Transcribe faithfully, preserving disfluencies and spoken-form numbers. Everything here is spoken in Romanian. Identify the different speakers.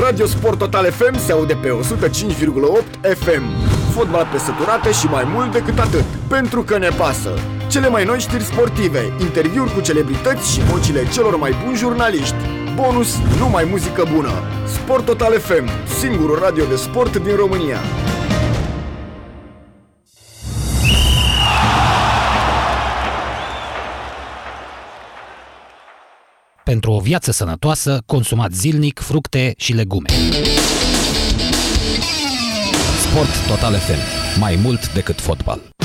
Speaker 1: Radio Sport Total F M se aude pe o sută cinci virgulă opt F M. Fotbal pe săturate și mai mult decât atât, pentru că ne pasă. Cele mai noi știri sportive, interviuri cu celebrități și vocile celor mai buni jurnaliști. Bonus, numai muzică bună. Sport Total F M, singurul radio de sport din România.
Speaker 2: Pentru o viață sănătoasă, consumați zilnic fructe și legume. Sport Total F M. Mai mult decât fotbal.